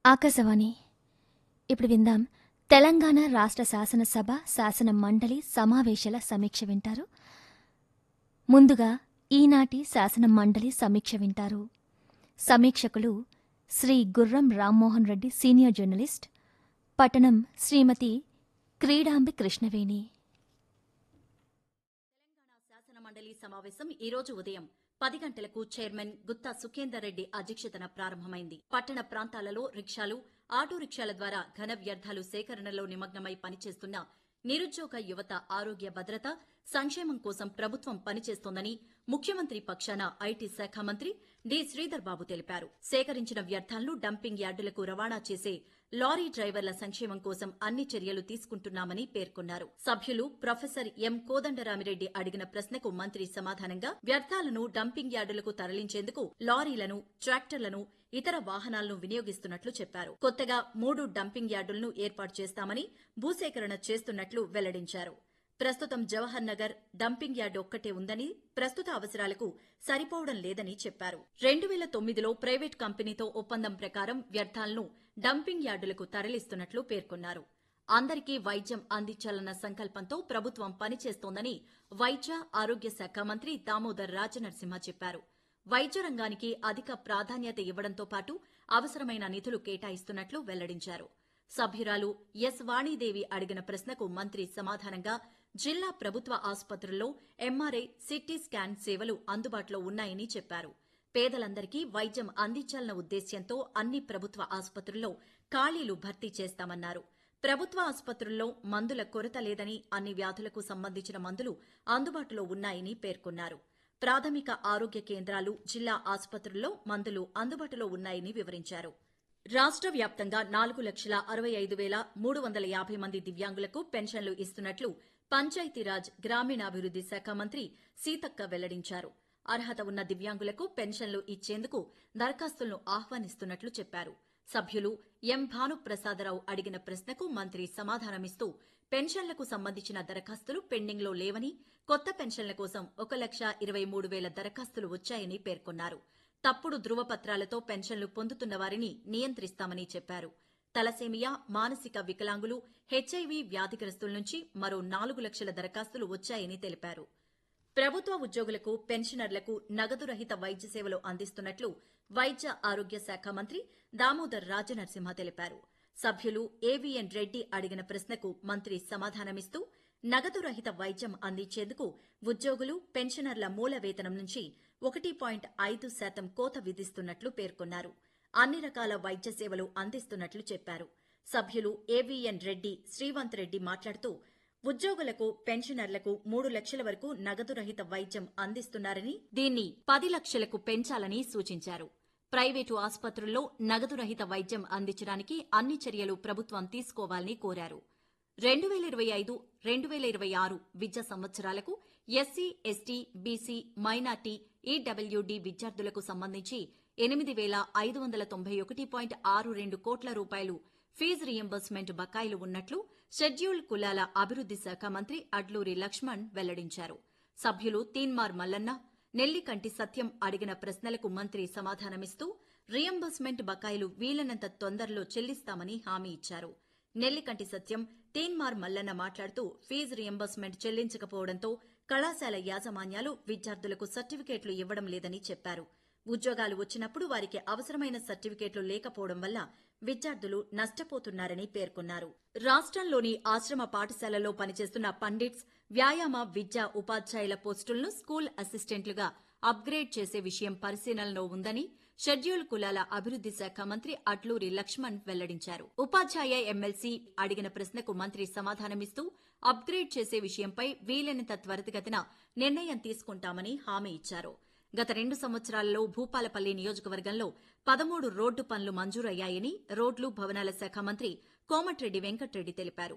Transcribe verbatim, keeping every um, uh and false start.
ఆకాశవాణి ఇప్పుడు విందాం తెలంగాణ రాష్ట్ర శాసనసభ శాసన మండలి సమావేశాల సమీక్ష వింటారు. ముందుగా ఈనాటి శాసన మండలి సమీక్ష వింటారు. సమీక్షకులు శ్రీ గుర్రం రామ్మోహన్ రెడ్డి సీనియర్ జర్నలిస్ట్, పట్టణం శ్రీమతి క్రీడాంబి కృష్ణవేణి. తెలంగాణ శాసన మండలి సమావేశం ఈ రోజు ఉదయం పది గంటలకు చైర్మన్ గుత్తా సుఖేందర్ రెడ్డి అధ్యక్షతన ప్రారంభమైంది. పట్టణ ప్రాంతాలలో రిక్షాలు, ఆటో రిక్షాల ద్వారా ఘన వ్యర్థాలు సేకరణలో నిమగ్నమై పనిచేస్తున్న నిరుద్యోగ యువత ఆరోగ్య భద్రత, సంక్షేమం కోసం ప్రభుత్వం పనిచేస్తోందని ముఖ్యమంత్రి పక్షాన ఐటీ శాఖ మంత్రి డి శ్రీధర్ బాబు తెలిపారు. సేకరించిన వ్యర్థాలను డంపింగ్ యార్డులకు రవాణా చేసే లారీ డ్రైవర్ల సంక్షేమం కోసం అన్ని చర్యలు తీసుకుంటున్నామని పేర్కొన్నారు. సభ్యులు ప్రొఫెసర్ ఎం కోదండరామిరెడ్డి అడిగిన ప్రశ్నకు మంత్రి సమాధానంగా వ్యర్థాలను డంపింగ్ యార్డులకు తరలించేందుకు లారీలను, ట్రాక్టర్లను, ఇతర వాహనాలను వినియోగిస్తున్నట్లు చెప్పారు. కొత్తగా మూడు డంపింగ్ యార్డులను ఏర్పాటు చేస్తామని, భూసేకరణ చేస్తున్నట్లు వెల్లడించారు. ప్రస్తుతం జవహర్ నగర్ డంపింగ్ యార్డు ఒక్కటే ఉందని, ప్రస్తుత అవసరాలకు సరిపోవడం లేదని చెప్పారు. రెండు వేల తొమ్మిదిలో ప్రైవేట్ కంపెనీతో ఒప్పందం ప్రకారం వ్యర్థాలను డంపింగ్ యార్డులకు తరలిస్తున్నట్లు పేర్కొన్నారు. అందరికీ వైద్యం అందించాలన్న సంకల్పంతో ప్రభుత్వం పనిచేస్తోందని వైద్య ఆరోగ్య శాఖ మంత్రి దామోదర్ రాజనరసింహ చెప్పారు. వైద్య రంగానికి అధిక ప్రాధాన్యత ఇవ్వడంతో పాటు అవసరమైన నిధులు కేటాయిస్తున్నట్లు వెల్లడించారు. సభ్యురాలు ఎస్ వాణీదేవి అడిగిన ప్రశ్నకు మంత్రి సమాధానంగా జిల్లా ప్రభుత్వ ఆసుపత్రుల్లో ఎంఆర్ఐ, సిటీ స్కాన్ సేవలు అందుబాటులో ఉన్నాయని చెప్పారు. పేదలందరికీ వైద్యం అందించాలన్న ఉద్దేశ్యంతో అన్ని ప్రభుత్వ ఆసుపత్రుల్లో ఖాళీలు భర్తీ చేస్తామన్నారు. ప్రభుత్వ ఆసుపత్రుల్లో మందుల కొరత లేదని, అన్ని వ్యాధులకు సంబంధించిన మందులు అందుబాటులో ఉన్నాయని పేర్కొన్నారు. ప్రాథమిక ఆరోగ్య కేంద్రాలు, జిల్లా ఆసుపత్రుల్లో మందులు అందుబాటులో ఉన్నాయని వివరించారు. రాష్ట్ర వ్యాప్తంగా నాలుగు లక్షల అరవై ఐదు వేల మూడు వందల యాభై మంది దివ్యాంగులకు పెన్షన్లు ఇస్తున్నట్లు పంచాయతీరాజ్ గ్రామీణాభివృద్ది శాఖ మంత్రి సీతక్క వెల్లడించారు. అర్హత ఉన్న దివ్యాంగులకు పెన్షన్లు ఇచ్చేందుకు దరఖాస్తులను ఆహ్వానిస్తున్నట్లు చెప్పారు. సభ్యులు ఎం భానుప్రసాదరావు అడిగిన ప్రశ్నకు మంత్రి సమాధానమిస్తూ పెన్షన్లకు సంబంధించిన దరఖాస్తులు పెండింగ్లో లేవని, కొత్త పెన్షన్ల కోసం ఒక లక్ష ఇరవై మూడు వేల దరఖాస్తులు వచ్చాయని పేర్కొన్నారు. తప్పుడు ధృవపత్రాలతో పెన్షన్లు పొందుతున్న వారిని నియంత్రిస్తామని చెప్పారు. తలసేమియా, మానసిక వికలాంగులు, హెచ్ఐవీ వ్యాధిగ్రస్తుల నుంచి మరో నాలుగు లక్షల దరఖాస్తులు వచ్చాయని తెలిపారు. ప్రభుత్వ ఉద్యోగులకు, పెన్షనర్లకు నగదు రహిత వైద్య సేవలు అందిస్తున్నట్లు వైద్య ఆరోగ్య శాఖ మంత్రి దామోదర్ రాజనరసింహ తెలిపారు. సభ్యులు ఏవీఎన్ రెడ్డి అడిగిన ప్రశ్నకు మంత్రి సమాధానమిస్తూ నగదు రహిత వైద్యం అందించేందుకు ఉద్యోగులు, పెన్షనర్ల మూల వేతనం నుంచి ఒకటి పాయింట్ ఐదు శాతం కోత విధిస్తున్నట్లు పేర్కొన్నారు. అన్ని రకాల వైద్య సేవలు అందిస్తున్నట్లు చెప్పారు. సభ్యులు ఏవీఎన్ రెడ్డి, శ్రీవంత్ రెడ్డి మాట్లాడుతూ ఉద్యోగులకు, పెన్షనర్లకు మూడు లక్షల వరకు నగదు రహిత వైద్యం అందిస్తున్నారని, దీన్ని పది లక్షలకు పెంచాలని సూచించారు. ప్రైవేటు ఆసుపత్రుల్లో నగదు రహిత వైద్యం అందించడానికి అన్ని చర్యలు ప్రభుత్వం తీసుకోవాలని కోరారు. రెండు వేల ఇరవై ఐదు రెండు వేల ఇరవై ఆరు విద్యా సంవత్సరాలకు ఎస్సీ, ఎస్టీ, బీసీ, మైనార్టీ, ఈడబ్ల్యూడీ విద్యార్థులకు సంబంధించి ఎనిమిది వేల ఐదు వందల తొంభై ఒకటి పాయింట్ ఆరు రెండు కోట్ల రూపాయలు ఫీజు రియంబర్స్మెంట్ బకాయిలు ఉన్నట్లు షెడ్యూల్డ్ కులాల అభివృద్ది శాఖ మంత్రి అడ్లూరి లక్ష్మణ్ వెల్లడించారు. సభ్యులు తీన్మార్ మల్లన్న, నెల్లికంటి సత్యం అడిగిన ప్రశ్నలకు మంత్రి సమాధానమిస్తూ రియంబర్స్మెంట్ బకాయిలు వీలైనంత తొందరలో చెల్లిస్తామని హామీ ఇచ్చారు. నెల్లికంటి సత్యం, తీన్మార్ మల్లన్న మాట్లాడుతూ ఫీజు రియంబర్స్మెంట్ చెల్లించకపోవడంతో కళాశాల యాజమాన్యాలు విద్యార్థులకు సర్టిఫికేట్లు ఇవ్వడం లేదని చెప్పారు. ఉద్యోగాలు వచ్చినప్పుడు వారికి అవసరమైన సర్టిఫికేట్లు లేకపోవడం వల్ల విద్యార్థులు నష్టపోతున్నారని పేర్కొన్నారు. రాష్ట్రంలోని ఆశ్రమ పాఠశాలల్లో పనిచేస్తున్న పండిట్స్, వ్యాయామ విద్యా ఉపాధ్యాయుల పోస్టులను స్కూల్ అసిస్టెంట్లుగా అప్గ్రేడ్ చేసే విషయం పరిశీలనలో ఉందని షెడ్యూల్ కులాల అభివృద్ది శాఖ మంత్రి అడ్లూరి లక్ష్మణ్ వెల్లడించారు. ఉపాధ్యాయ ఎమ్మెల్సీ అడిగిన ప్రశ్నకు మంత్రి సమాధానమిస్తూ అప్గ్రేడ్ చేసే విషయంపై వీలైనంత త్వరితగతిన నిర్ణయం తీసుకుంటామని హామీ ఇచ్చారు. గత రెండు సంవత్సరాలలో భూపాలపల్లి నియోజకవర్గంలో పదమూడు రోడ్డు పనులు మంజూరయ్యాయని రోడ్లు, భవనాల శాఖ మంత్రి కోమటిరెడ్డి వెంకటరెడ్డి తెలిపారు.